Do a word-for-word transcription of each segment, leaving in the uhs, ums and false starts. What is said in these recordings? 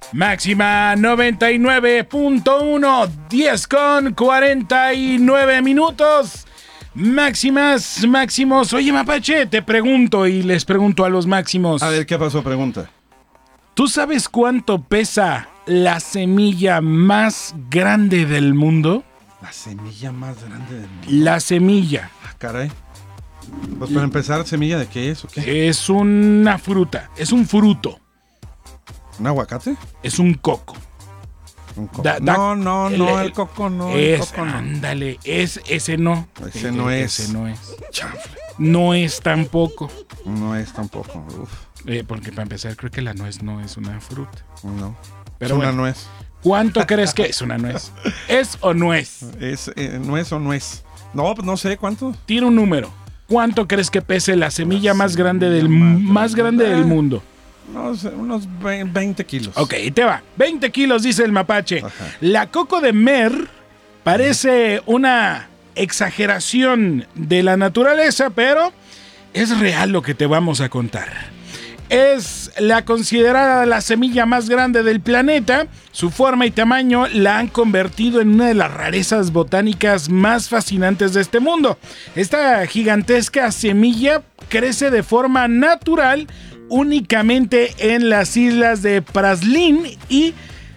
Máxima noventa y nueve punto uno, diez con cuarenta y nueve minutos. Máximas, máximos. Oye, Mapache, te pregunto y les pregunto a los máximos. A ver, ¿qué pasó? Pregunta. ¿Tú sabes cuánto pesa la semilla más grande del mundo? La semilla más grande del mundo. La semilla. Ah, caray. Pues para empezar, ¿semilla de qué es o qué? Es una fruta, es un fruto. ¿Un aguacate? Es un coco. Un coco. Da, da, no, no, no, el, el coco no. Es, el coco no. Ándale, es, ese no. Ese no eh, es. Ese no es. Chanfle. No es tampoco. No es tampoco. Uf. Eh, porque para empezar, creo que la nuez no es una fruta. No. Pero es bueno, una nuez. ¿Cuánto crees que es una nuez? ¿Es o no es? ¿Es eh, nuez o nuez? No, pues no sé cuánto. Tira un número. ¿Cuánto crees que pese la semilla La más semilla grande del más más grande grande. del mundo? No sé, unos veinte kilos. Ok, te va. veinte kilos, dice el mapache. Ajá. La coco de mer parece una exageración de la naturaleza, pero es real lo que te vamos a contar. Es la considerada la semilla más grande del planeta. Su forma y tamaño la han convertido en una de las rarezas botánicas más fascinantes de este mundo. Esta gigantesca semilla crece de forma natural únicamente en las islas de Praslin y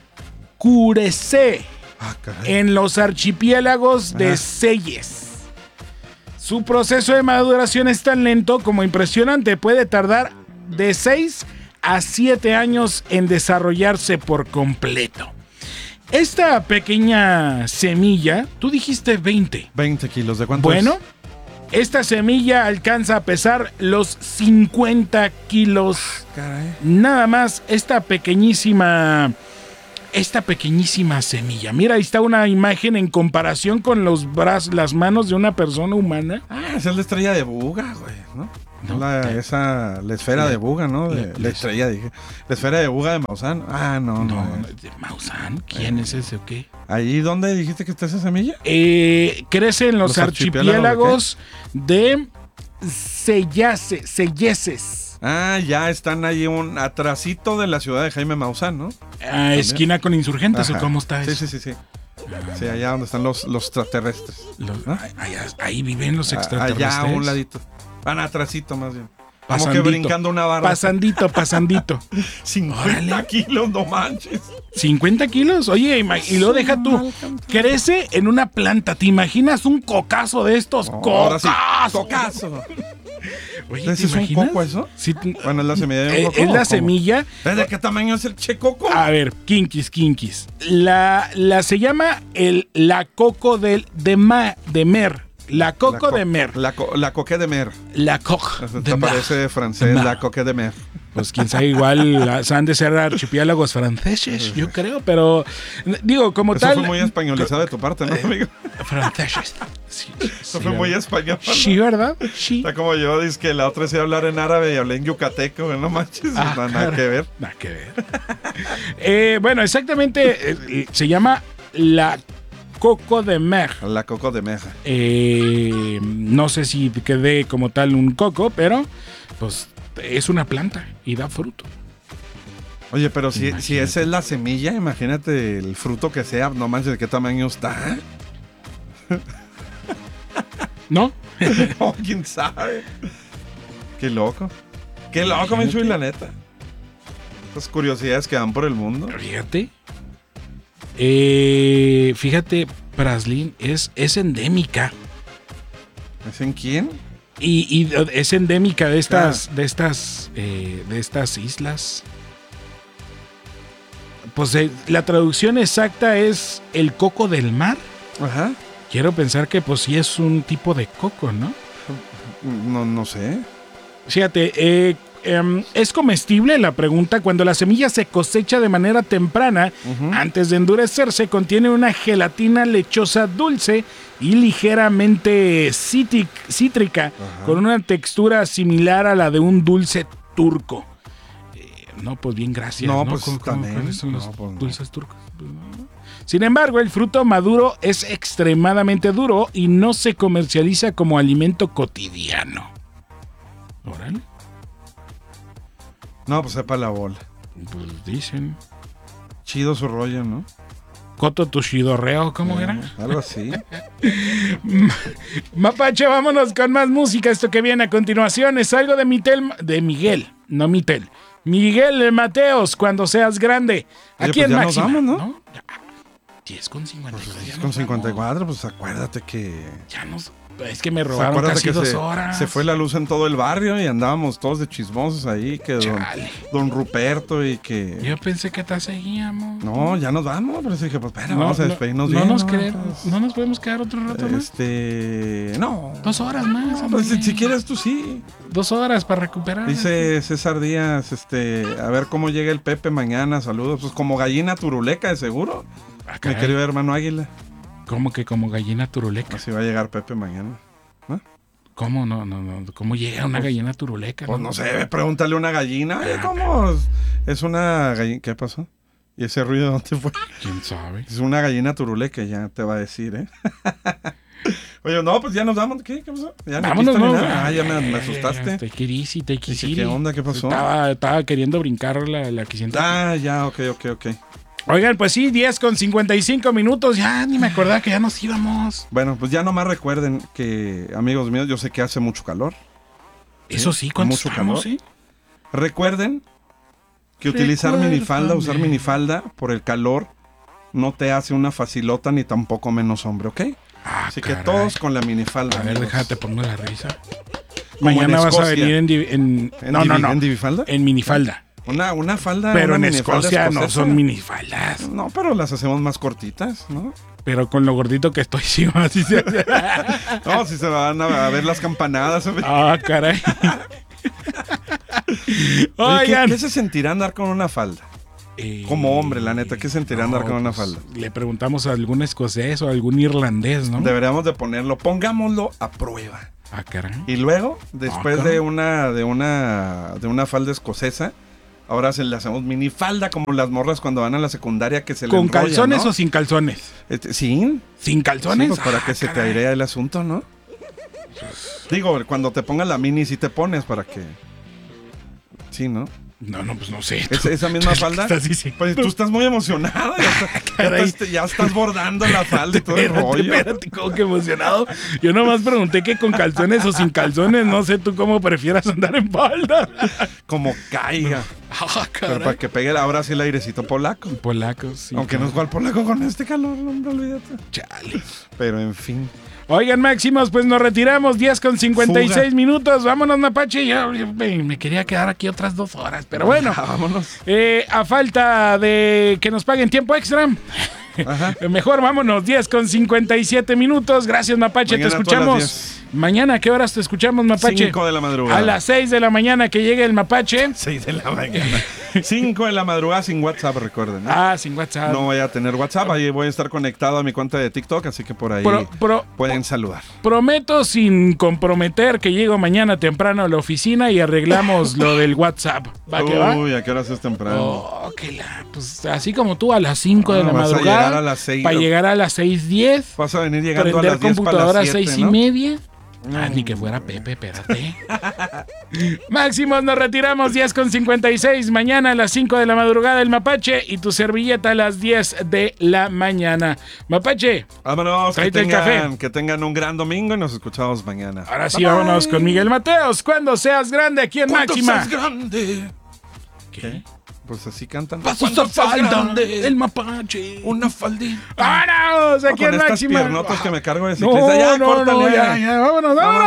Curecé, Ah, caray. en los archipiélagos de Ah. Ceyes. Su proceso de maduración es tan lento como impresionante. Puede tardar de seis a siete años en desarrollarse por completo. Esta pequeña semilla, tú dijiste veinte. veinte kilos. ¿De cuánto Bueno, es? esta semilla alcanza a pesar los cincuenta kilos. Caray. Nada más esta pequeñísima, esta pequeñísima semilla. Mira, ahí está una imagen en comparación con los brazos, las manos de una persona humana. Ah, esa es la estrella de Buga, güey, ¿no? No, la, ¿qué? esa, la esfera Le- de Buga, ¿no? De, le- la le- estrella, dije. La esfera de Buga de Maussan. Ah, no, no. No, es. ¿de Maussan? ¿Quién es ese o qué? ¿Ahí dónde dijiste que está esa semilla? Eh, crece en los, ¿Los archipiélagos, de Sellase, Selleses. Ah, ya están ahí un atrasito de la ciudad de Jaime Maussan, ¿no? Ah, esquina con Insurgentes, Ajá. ¿o cómo está Sí, eso? sí, sí, sí. Sí, allá donde están los, los extraterrestres. Los- ¿no? ahí, ahí viven los Ah, extraterrestres. allá a un ladito. Van atrasito más bien. Como Pasandito. que brincando una barra. Pasandito, pasandito. cincuenta Órale. kilos, no manches. cincuenta kilos, oye, ima- y lo deja tú. Crece en una planta. ¿Te imaginas un cocazo de estos? Ahora sí. ¡Cocazo! Cocazo. Oye, ¿te ¿Ese es un imaginas? coco eso? Sí, t- Bueno, es la semilla de un eh, coco. es ¿o la cómo? semilla. ¿De qué tamaño es el checoco? A ver, kinkis, kinkis. La, la se llama el, la coco del, de, ma, de mer. La coco co- de mer. La, co la coque de mer. La coque Eso de te mer. parece francés, De mer. la coque de mer. Pues quién sabe, igual las han de ser archipiélagos franceses, yo creo, pero digo, como Eso tal. fue muy españolizado de tu parte, ¿no, amigo? Franceses. Sí, Eso sí, fue muy ¿verdad? español. ¿no? Sí, ¿verdad? Sí. Está como yo, dice que la otra sí hablar en árabe y hablé en yucateco, güey, no manches, Ah, no, nada cara. que ver. Nada que ver. Eh, bueno, exactamente, eh, se llama la coco de mer. La coco de mer. Eh, no sé si quede como tal un coco, pero pues es una planta y da fruto. Oye, pero si, si Imagínate. esa es la semilla, imagínate el fruto que sea, no manches, ¿de qué tamaño está? ¿No? No, quién sabe. Qué loco. Qué loco, mi Chuy, la neta. Esas curiosidades que van por el mundo. Fíjate. Eh, fíjate, Praslin es, es endémica. ¿Es en quién? Y, y es endémica de estas, de estas, eh, de estas islas. Pues eh, la traducción exacta es el coco del mar. Ajá. Quiero pensar que pues sí es un tipo de coco, ¿no? No, no sé. Fíjate, eh, em, es comestible la pregunta. Cuando la semilla se cosecha de manera temprana, Ujú. antes de endurecerse, contiene una gelatina lechosa dulce y ligeramente cítric- cítrica, Ajá. con una textura similar a la de un dulce turco. Eh, no, pues bien, gracias. No, No, pues, ¿Cómo- cómo- también. ¿Cuáles son los No, pues, no. dulces turcos? Pues, no. Sin embargo, el fruto maduro es extremadamente duro y no se comercializa como alimento cotidiano. Órale. No, pues sepa la bola. Pues dicen. chido su rollo, ¿no? Coto Tushidorreo, ¿cómo Eh, era? Algo así. Mapache, vámonos con más música. Esto que viene a continuación es algo de Mitel, de Miguel, no Mitel. Miguel Mateos, cuando seas grande. Oye, Aquí pues en ya nos Máxima, vamos, ¿no? ¿no? diez con cincuenta y cuatro. Pues con cincuenta y cuatro, pues acuérdate que... Ya nos... Es que me pues robaron acuérdate casi que dos se, horas. se fue la luz en todo el barrio y andábamos todos de chismosos ahí, que don, Chale. don Ruperto y que... Yo pensé que te seguíamos. No, ya nos vamos, pero dije, pues espera, No, vamos a no, despedirnos no bien. nos ¿no? quere- Pues, no nos podemos quedar otro rato más. Este... No. Dos horas más. No, pues, si, hombre. si quieres tú sí. Dos horas para recuperar. Dice César Díaz, este, a ver cómo llega el Pepe mañana, saludos. Pues como gallina turuleca, de seguro. Ah, Mi caray. querido hermano Águila. ¿Cómo que como gallina turuleca? Así va a llegar Pepe mañana. ¿No? ¿Cómo no, no, no? ¿Cómo llega una gallina turuleca? Pues no sé, pregúntale a una gallina. Oye, ¿cómo? Es una gallina. ¿Qué pasó? ¿Y ese ruido dónde fue? ¿Quién sabe? Es una gallina turuleca, ya te va a decir, ¿eh? Oye, no, pues ya nos vamos. ¿Qué? ¿Qué pasó? Ya ni Vámonos, aquí está ¿no? ni nada. Ah, ya me, me asustaste. Te quirisi, te Dije, quisiri. ¿qué onda? ¿Qué pasó? Estaba, estaba queriendo brincar la, la que siento. Ah, ya, ok, ok, ok. Oigan, pues sí, diez con cincuenta y cinco minutos. Ya ni me acordaba que ya nos íbamos. Bueno, pues ya nomás recuerden que, amigos míos, yo sé que hace mucho calor. Eso sí, ¿cuánto mucho estamos, calor. eh? Recuerden que utilizar Recuérdame. minifalda, usar minifalda por el calor no te hace una facilota ni tampoco menos hombre, ¿ok? Ah, Así caray. que todos con la minifalda. A ver, amigos. déjate, pongo la risa. Como Mañana en vas a Escocia. venir en, divi- en, ¿En no, no, divi- no, ¿En divifalda? en minifalda. Una, una falda. Pero una en minifalda Escocia no escocesa. son minifaldas. No, pero las hacemos más cortitas, ¿no? Pero con lo gordito que estoy, sí, así se hace. No, si se van a, a ver las campanadas. Oye, Ah, caray. ¿qué, Oigan. ¿qué se sentirá andar con una falda? Eh, Como hombre, la neta, ¿qué sentirá andar con una pues, falda? Le preguntamos a algún escocés o a algún irlandés, ¿no? Deberíamos de ponerlo, pongámoslo a prueba. Ah, caray. Y luego, después Ah, de caray. una, de una, de una falda escocesa, ahora se le hacemos minifalda como las morras cuando van a la secundaria que se le ¿Con enrolla, calzones ¿no? o sin calzones? Este, ¿sí? ¿Sin Sí, calzones? pues para Ah, que se te caray. airea el asunto, ¿no? Digo, cuando te pongas la mini, sí te pones para que... Sí, ¿no? No, no, pues no sé. ¿Es- esa misma falda? Estás diciendo? Pues tú estás muy emocionado. Ya, está- ya Caray. estás, ya estás bordando la falda y todo el Espérate, rollo. espérate, como que emocionado. Yo nomás pregunté que con calzones o sin calzones. No sé tú cómo prefieras andar en falda. Como caiga. Ah, Pero para caray. que pegue ahora sí el airecito polaco. Polacos, sí. Aunque no es cual polaco con este calor, hombre, olvídate. Chale. Pero en fin. Oigan, Máximos, pues nos retiramos. diez con cincuenta y seis Fuga. minutos. Vámonos, Mapache. Yo, yo me, me quería quedar aquí otras dos horas. Pero bueno, Ya, vámonos. eh, a falta de que nos paguen tiempo extra. Ajá. Mejor vámonos, diez con cincuenta y siete minutos. Gracias, Mapache, Mañana te a todas las escuchamos. diez. Mañana, ¿a qué horas te escuchamos, Mapache? cinco de la madrugada. A las seis de la mañana que llegue el Mapache. seis de la mañana. cinco de la madrugada sin WhatsApp, recuerden. ¿no? Ah, sin WhatsApp. No voy a tener WhatsApp, ahí voy a estar conectado a mi cuenta de TikTok, así que por ahí Pro- pro- pueden saludar. Prometo sin comprometer que llego mañana temprano a la oficina y arreglamos lo del WhatsApp. ¿Va que va? Uy, ¿a qué horas es temprano? Oh, que la- pues así como tú a las cinco de Ah, la vas a madrugada. llegar a las seis. Para llegar a las seis diez. Vas a venir llegando a Prender las diez para computadora a las seis siete, y ¿no? media. Ah, ni que fuera Pepe, espérate. Máximos, nos retiramos diez con cincuenta y seis. Mañana a las cinco de la madrugada el Mapache y tu servilleta a las diez de la mañana. Mapache, Vámonos, que Tráete el tengan, café. que tengan un gran domingo y nos escuchamos mañana. ahora sí Bye, bye. vámonos con Miguel Mateos. Cuando seas grande aquí en Cuando Máxima. seas grande. ¿Qué? Pues así cantan. Vas a Cuando usar seas falda, grande. el Mapache. Una faldita. ¡Vámonos! Aquí Con en estas Máxima. piernotas que me cargo de No, ciclista. Ya, no, córtale. no, ya, ya, vámonos, vámonos.